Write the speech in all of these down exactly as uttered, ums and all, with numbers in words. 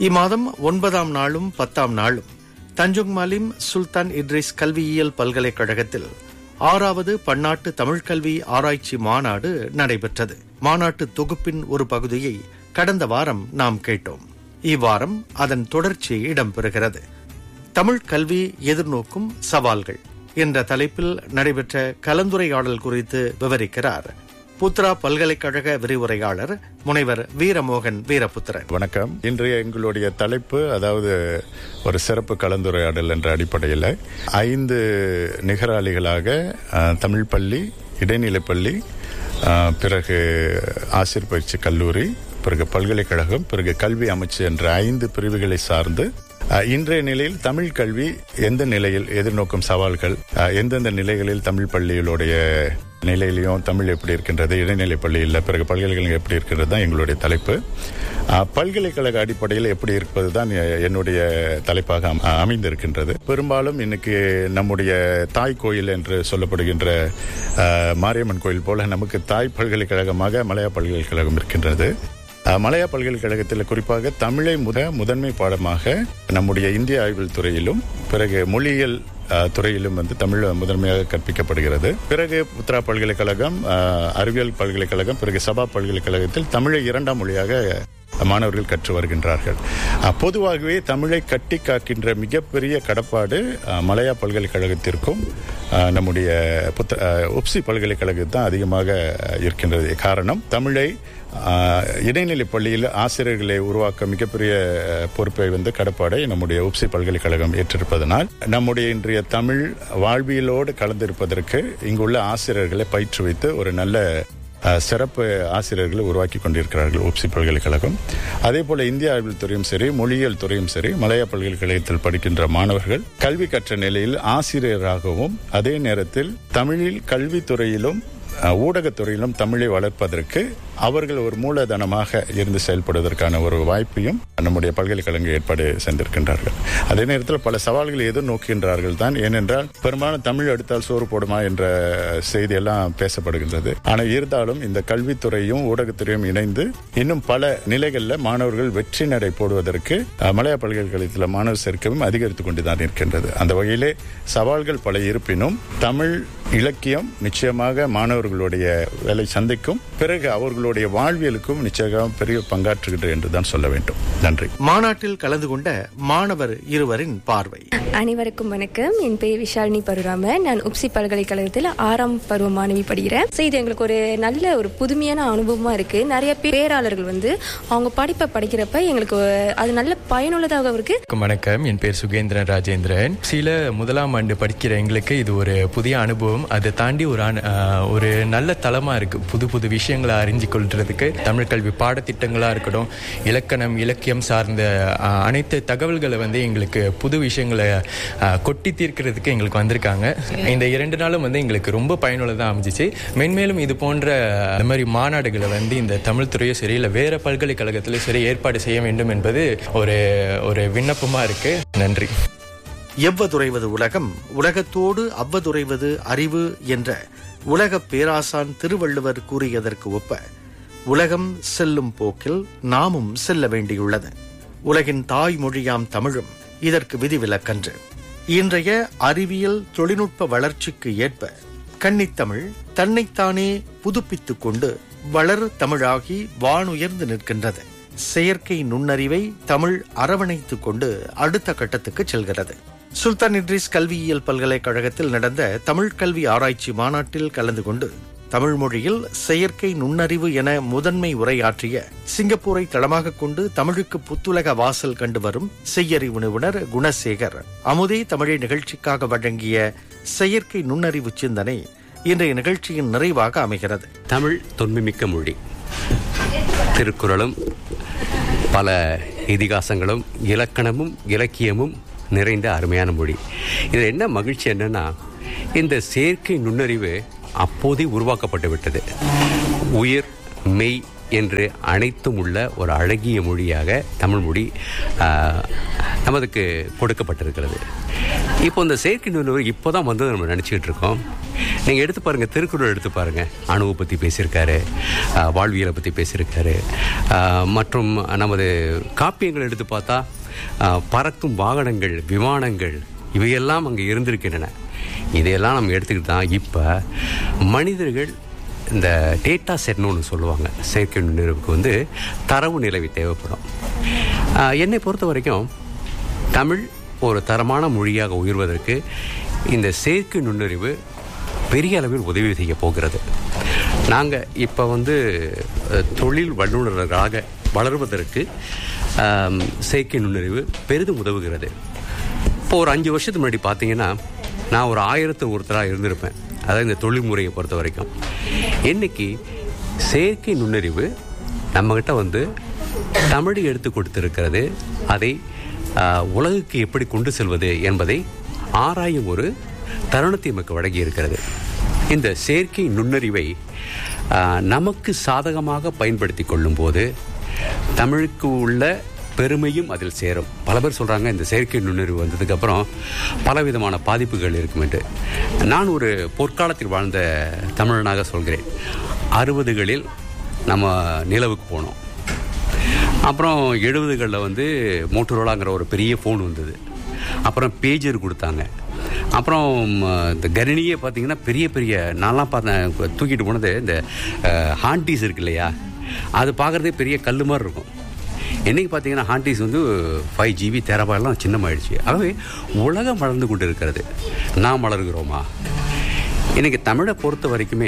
இம்மாதம் ஒன்பதாம் நாளும் பத்தாம் நாளும் தஞ்சோங் மாலிம் சுல்தான் இட்ரிஸ் கல்வியியல் பல்கலைக்கழகத்தில் ஆறாவது பன்னாட்டு தமிழ் கல்வி ஆராய்ச்சி மாநாடு நடைபெற்றது. மாநாட்டு தொகுப்பின் ஒரு பகுதியை கடந்த வாரம் நாம் கேட்டோம். இவ்வாரம் அதன் தொடர்ச்சி இடம்பெறுகிறது. தமிழ் கல்வி எதிர்நோக்கும் சவால்கள் என்ற தலைப்பில் நடைபெற்ற கலந்துரையாடல் குறித்து விவரிக்கிறார் புத்ரா பல்கலைக்கழக விரிவுரையாளர் முனைவர் வீரமோகன் வீரபுத்திரன். வணக்கம். இன்றைய எங்களுடைய தலைப்பு, அதாவது ஒரு சிறப்பு கலந்துரையாடல் என்ற அடிப்படையில் ஐந்து நிகராளிகளாக தமிழ் பள்ளி, இடைநிலைப்பள்ளி, பிறகு ஆசிரியர் பயிற்சி கல்லூரி, பிறகு பல்கலைக்கழகம், பிறகு கல்வி அமைச்சு என்ற ஐந்து பிரிவுகளை சார்ந்து இன்றைய நிலையில் தமிழ் கல்வி எந்த நிலையில் எதிர்நோக்கும் சவால்கள், எந்தெந்த நிலைகளில் தமிழ் பள்ளிகளுடைய நிலையிலையும் தமிழ் எப்படி இருக்கின்றது, இடைநிலை பள்ளியில் பிறகு பல்கலைக்கழகம் எப்படி இருக்கின்றது தான் எங்களுடைய தலைப்பு. பல்கலைக்கழக அடிப்படையில் எப்படி இருப்பது தான் என்னுடைய தலைப்பாக அமைந்திருக்கின்றது. பெரும்பாலும் இன்னைக்கு நம்முடைய தாய் கோயில் என்று சொல்லப்படுகின்ற மாரியம்மன் கோயில் போல நமக்கு தாய் பல்கலைக்கழகமாக மலையா பல்கலைக்கழகம் இருக்கின்றது. மலையா பல்கலைக்கழகத்தில் குறிப்பாக தமிழை முத முதன்மை பாடமாக நம்முடைய இந்திய ஆய்வியல் துறையிலும் பிறகு மொழியியல் துறையிலும் வந்து தமிழ் முதன்மையாக கற்பிக்கப்படுகிறது. பிறகு புத்ரா பல்கலைக்கழகம், அறிவியல் பல்கலைக்கழகம், பிறகு சபா பல்கலைக்கழகத்தில் தமிழை இரண்டாம் மொழியாக மாணவர்கள் கற்று வருகின்றார்கள். பொதுவாகவே தமிழை கட்டி காக்கின்ற மிகப்பெரிய கடப்பாடு மலையா பல்கலைக்கழகத்திற்கும் நம்முடைய புத்த உப்சி பல்கலைக்கழகத்தில் தான் அதிகமாக இருக்கின்றது. காரணம், தமிழை இடைநிலை பள்ளியில் ஆசிரியர்களை உருவாக்க மிகப்பெரிய பொறுப்பை வந்து கடப்பாடை நம்முடைய உப்சி பல்கலைக்கழகம் ஏற்றிருப்பதனால் நம்முடைய இன்றைய தமிழ் வாழ்வியலோடு கலந்திருப்பதற்கு இங்குள்ள ஆசிரியர்களை பயிற்றுவித்து ஒரு நல்ல சிறப்பு ஆசிரியர்களை உருவாக்கி கொண்டிருக்கிறார்கள் உப்சி பல்கலைக்கழகம். அதே போல இந்திய ஆய்வியல் துறையும் சரி, மொழியியல் துறையும் சரி, மலையா பல்கலைக்கழகத்தில் படிக்கின்ற மாணவர்கள் கல்வி கற்ற நிலையில் ஆசிரியராகவும் அதே நேரத்தில் தமிழில் கல்வித்துறையிலும் ஊடகத்துறையிலும் தமிழை வளர்ப்பதற்கு அவர்கள் ஒரு மூலதனமாக இருந்து செயல்படுவதற்கான ஒரு வாய்ப்பையும் நம்முடைய பல்கலைக்கழகம் ஏற்பாடு செய்திருக்கின்றார்கள். அதே நேரத்தில் பல சவால்களை எதிர்நோக்கின்றார்கள் தான். ஏனென்றால் பெரும்பாலும் தமிழ் எடுத்தால் சோறு போடுமா என்ற செய்தி எல்லாம் பேசப்படுகின்றது. ஆனால் இருந்தாலும் இந்த கல்வித்துறையும் ஊடகத்துறையும் இணைந்து இன்னும் பல நிலைகளில் மாணவர்கள் வெற்றி நடை போடுவதற்கு மலையா பல்கலைக்கழகத்தில் மாணவர் சேர்க்கையும் அதிகரித்துக் கொண்டுதான் இருக்கின்றது. அந்த வகையிலே சவால்கள் பல இருப்பினும் தமிழ் இலக்கியம் நிச்சயமாக மாணவர்களுடைய வேலை சந்தைக்கும் பிறகு அவர்களுடைய வாழ்வியலுக்கும் நிச்சயம் பெரிய பங்காற்றுகின்றது என்றுதான் சொல்ல வேண்டும். நன்றி. மாநாட்டில் கலந்து கொண்ட மாணவர் இருவரின் பார்வை. அனைவருக்கும் வணக்கம். என் பெயர் விஷாலினி பருராம. நான் உப்சி பல்கலைக்கழகத்தில் ஆறாம் பருவ மாணவி படிக்கிறேன். இது எங்களுக்கு ஒரு நல்ல ஒரு புதுமையான அனுபவமா இருக்கு. நிறைய பேராளர்கள் வந்து அவங்க படிப்பை படிக்கிறப்ப எங்களுக்கு அது நல்ல பயனுள்ளதாக இருக்கு. வணக்கம். என் பேர் சுகேந்திரன் ராஜேந்திரன். சில முதலாம் ஆண்டு படிக்கிற எங்களுக்கு இது ஒரு புதிய அனுபவம். அதை தாண்டி ஒரு ஒரு நல்ல தளமா இருக்கு. புது புது விஷயங்களை அறிஞ்சு கொள்றதுக்கு தமிழ் கல்வி பாடத்திட்டங்களா இருக்கட்டும், இலக்கணம் இலக்கியம் சார்ந்த அனைத்து தகவல்களை வந்து எங்களுக்கு புது விஷயங்களை கொட்டி தீர்க்கிறதுக்கு எங்களுக்கு வந்திருக்காங்க. இந்த இரண்டு நாளும் வந்து எங்களுக்கு ரொம்ப பயனுள்ளதாக அமைஞ்சிச்சு. மென்மேலும் இது போன்ற இந்த மாதிரி மாநாடுகளை வந்து இந்த தமிழ் துறையோ சரி இல்லை வேற பல்கலைக்கழகத்திலும் சரி ஏற்பாடு செய்ய வேண்டும் என்பது ஒரு ஒரு விண்ணப்பமா இருக்கு. நன்றி. எவ்வதுரைவது உலகம், உலகத்தோடு அவ்வதுரைவது அறிவு என்ற உலக பேராசான் திருவள்ளுவர் கூறியதற்கு ஒப்ப உலகம் செல்லும் போக்கில் நாமும் செல்ல வேண்டியுள்ளது. உலகின் தாய்மொழியாம் தமிழும் இதற்கு விதிவிலக்கன்று. இன்றைய அறிவியல் தொழில்நுட்ப வளர்ச்சிக்கு ஏற்ப கன்னித்தமிழ் தன்னைத்தானே புதுப்பித்துக் கொண்டு வளர் தமிழாகி வானுயர்ந்து நிற்கின்றது. செயற்கை நுண்ணறிவை தமிழ் அரவணைத்துக் கொண்டு அடுத்த கட்டத்துக்கு செல்கிறது. சுல்தான் இட்ரிஸ் கல்வியியல் பல்கலைக்கழகத்தில் நடந்த தமிழ் கல்வி ஆராய்ச்சி மாநாட்டில் கலந்து கொண்டு தமிழ் மொழியில் செயற்கை நுண்ணறிவு என முதன்மை உரையாற்றிய சிங்கப்பூரை தளமாக கொண்டு தமிழுக்கு புத்துலக வாசல் கண்டு வரும் செய்யறிவு நிபுணர் குணசேகர் அமுதே தமிழை நிகழ்ச்சிக்காக வழங்கிய செயற்கை நுண்ணறிவு சிந்தனை இன்றைய நிகழ்ச்சியின் நிறைவாக அமைகிறது. தமிழ் தொன்மைமிக்க மொழி. திருக்குறளும் பல இதிகாசங்களும் இலக்கணமும் இலக்கியமும் நிறைந்த அருமையான மொழி. இதில் என்ன மகிழ்ச்சி என்னன்னா, இந்த செயற்கை நுண்ணறிவு அப்போதே உருவாக்கப்பட்டு விட்டது. உயிர் மெய் என்று அனைத்தும் உள்ள ஒரு அழகிய மொழியாக தமிழ் மொழி நமக்கு கொடுக்கப்பட்டிருக்கிறது. இப்போ இந்த செயற்கை நுண்ணறிவு இப்போ தான் வந்து நம்ம நினச்சிக்கிட்டு இருக்கோம். நீங்கள் எடுத்து பாருங்கள், திருக்குறள் எடுத்து பாருங்கள், அணுவை பற்றி பேசியிருக்காரு, வாழ்வியலை பற்றி பேசியிருக்காரு. மற்றும் நமது காப்பியங்கள் எடுத்து பார்த்தா பறக்கும் வாகனங்கள், விமானங்கள் இவையெல்லாம் அங்கே இருந்திருக்கின்றன. இதையெல்லாம் நம்ம எடுத்துக்கிட்டு தான் இப்போ மனிதர்கள் இந்த டேட்டா செட்னு ஒன்று சொல்லுவாங்க, செயற்கை நுண்ணறிவுக்கு வந்து தரவு நிலவி தேவைப்படும். என்னை பொறுத்த வரைக்கும் தமிழ் ஒரு தரமான மொழியாக உயர்வதற்கு இந்த செயற்கை நுண்ணறிவு பெரிய அளவில் உதவி செய்ய போகிறது. நாங்கள் இப்போ வந்து தொழில் வல்லுநர்களாக வளர்வதற்கு செயற்கை நுண்ணறிவு பெரிதும் உதவுகிறது. இப்போ ஒரு அஞ்சு வருஷத்துக்கு முன்னாடி பார்த்தீங்கன்னா நான் ஒரு ஆயிரத்து ஒருத்தராக இருந்திருப்பேன், அதாவது இந்த தொழில்முறையை பொறுத்த வரைக்கும். இன்னைக்கு செயற்கை நுண்ணறிவு நம்மகிட்ட வந்து தமிழை எடுத்து கொடுத்திருக்கிறது. அதை உலகுக்கு எப்படி கொண்டு செல்வது என்பதை ஆராயும் ஒரு தருணத்தை நமக்கு வழங்கி இருக்கிறது. இந்த செயற்கை நுண்ணறிவை நமக்கு சாதகமாக பயன்படுத்தி கொள்ளும் போது தமிழுக்கு உள்ள பெருமையும் அதில் சேரும். பல பேர் சொல்கிறாங்க இந்த செயற்கை நுண்ணறிவு வந்ததுக்கப்புறம் பலவிதமான பாதிப்புகள் இருக்கும் என்று. நான் ஒரு பொற்காலத்தில் வாழ்ந்த தமிழனாக சொல்கிறேன். அறுபதுகளில் நம்ம நிலவுக்கு போனோம். அப்புறம் எழுபதுகளில் வந்து மோட்டோரோலாங்கிற ஒரு பெரிய ஃபோன் வந்தது. அப்புறம் பேஜர் கொடுத்தாங்க. அப்புறம் இந்த கணினியே பார்த்தீங்கன்னா பெரிய பெரிய நான்லாம் பார்த்தேன், தூக்கிட்டு போனது இந்த ஹாண்டிஸ் இருக்கு இல்லையா, அது பார்க்குறதே பெரிய கல் மாதிரி இருக்கும். இன்றைக்கி பார்த்தீங்கன்னா ஹாண்டிஸ் வந்து ஃபைவ் ஜிபி தேரபாயெல்லாம் சின்னமாயிடுச்சு. ஆகவே உலகம் வளர்ந்து கொண்டு இருக்கிறது. நாம் வளர்கிறோமா? இன்றைக்கி தமிழை பொறுத்த வரைக்குமே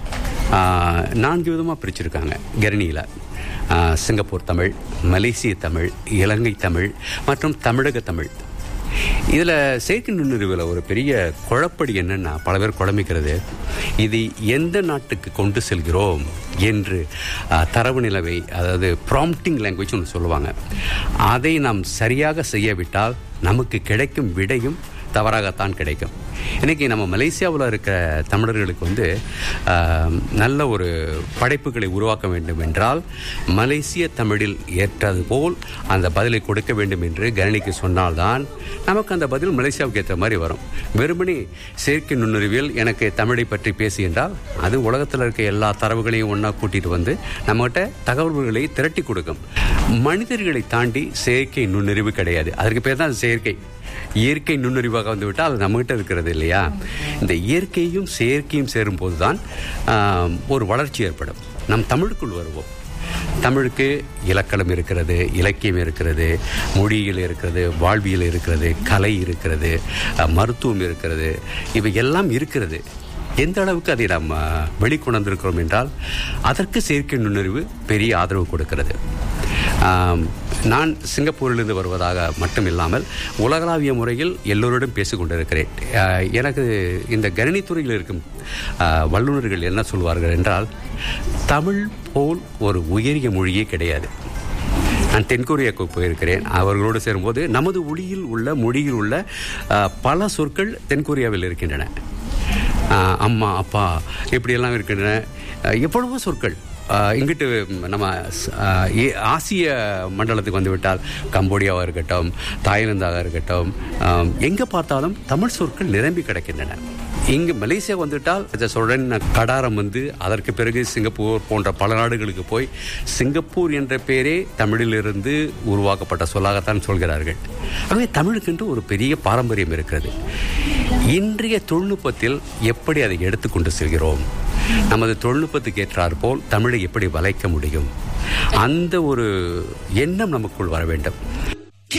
நான்கு விதமாக பிரிச்சுருக்காங்க கணினியில். சிங்கப்பூர் தமிழ், மலேசிய தமிழ், இலங்கை தமிழ் மற்றும் தமிழக தமிழ். இதில் செயற்கை நுண்ணறிவில் ஒரு பெரிய குழப்படி என்னென்னா, பல பேர் குழம்பிக்கிறது, இது எந்த நாட்டுக்கு கொண்டு செல்கிறோம் என்று தரவு நிலவை, அதாவது ப்ராம்ப்டிங் லாங்குவேஜ் ஒன்று சொல்லுவாங்க, அதை நாம் சரியாக செய்யவிட்டால் நமக்கு கிடைக்கும் விடையும் தவறாகத்தான் கிடைக்கும். இன்றைக்கி நம்ம மலேசியாவில் இருக்க தமிழர்களுக்கு வந்து நல்ல ஒரு படைப்புகளை உருவாக்க வேண்டும் என்றால் மலேசிய தமிழில் ஏற்றது போல் அந்த பதிலை கொடுக்க வேண்டும் என்று கணினிக்கு சொன்னால்தான் நமக்கு அந்த பதில் மலேசியாவுக்கு ஏற்ற மாதிரி வரும். வெறுமனே செயற்கை நுண்ணறிவியல் எனக்கு தமிழை பற்றி பேசி என்றால் அது உலகத்தில் இருக்க எல்லா தரவுகளையும் ஒன்றா கூட்டிகிட்டு வந்து நம்மகிட்ட தகவல்களை திரட்டி கொடுக்கும். மனிதர்களை தாண்டி செயற்கை நுண்ணறிவு கிடையாது. அதற்கு பேர் தான் செயற்கை. இயற்கை நுண்ணறிவாக வந்துவிட்டால் அது நம்மகிட்ட இருக்கிறது இல்லையா. இந்த இயற்கையும் செயற்கையும் சேரும் போது தான் ஒரு வளர்ச்சி ஏற்படும். நம் தமிழுக்குள் வருவோம். தமிழுக்கு இலக்கணம் இருக்கிறது, இலக்கியம் இருக்கிறது, மொழியில் இருக்கிறது, வாழ்வியல் இருக்கிறது, கலை இருக்கிறது, மருத்துவம் இருக்கிறது, இவை எல்லாம் இருக்கிறது. எந்த அளவுக்கு அதை நாம் வெளிக்கொண்டிருக்கிறோம் என்றால் அதற்கு செயற்கை நுண்ணறிவு பெரிய ஆதரவு கொடுக்கிறது. நான் சிங்கப்பூரிலிருந்து வருவதாக மட்டும் இல்லாமல் உலகளாவிய முறையில் எல்லோருடன் பேசிக்கொண்டிருக்கிறேன். எனக்கு இந்த கணினித்துறையில் இருக்கும் வல்லுநர்கள் என்ன சொல்வார்கள் என்றால், தமிழ் போல் ஒரு உயரிய மொழியே கிடையாது. நான் தென்கொரியாவுக்கு போயிருக்கிறேன். அவர்களோடு சேரும்போது நமது ஒளியில் உள்ள மொழியில் உள்ள பல சொற்கள் தென்கொரியாவில் இருக்கின்றன. அம்மா, அப்பா இப்படியெல்லாம் இருக்கின்றன. எவ்வளவோ சொற்கள். இங்கிட்டு நம்ம ஆசிய மண்டலத்துக்கு வந்துவிட்டால் கம்போடியாவாக இருக்கட்டும், தாய்லாந்தாக இருக்கட்டும், எங்கே பார்த்தாலும் தமிழ் சொற்கள் நிரம்பி கிடக்கின்றன. இங்கு மலேசியா வந்துவிட்டால் சொல்றேன், கடாரம் வந்து அதற்கு பிறகு சிங்கப்பூர் போன்ற பல நாடுகளுக்கு போய் சிங்கப்பூர் என்ற பெயரே தமிழிலிருந்து உருவாக்கப்பட்ட சொல்லாகத்தான் சொல்கிறார்கள். ஆகவே தமிழுக்கென்று ஒரு பெரிய பாரம்பரியம் இருக்கிறது. இன்றைய தொழில்நுட்பத்தில் எப்படி அதை எடுத்துக்கொண்டு செல்கிறோம், நமது தொழில்நுட்பத்துக்கு ஏற்றாற் போல் தமிழை எப்படி வளைக்க முடியும், அந்த ஒரு எண்ணம் நமக்குள் வர வேண்டும்.